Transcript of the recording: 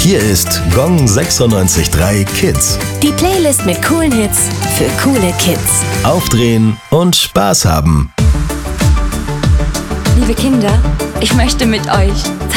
Hier ist Gong 96.3 Kids. Die Playlist mit coolen Hits für coole Kids. Aufdrehen und Spaß haben. Liebe Kinder, ich möchte mit euch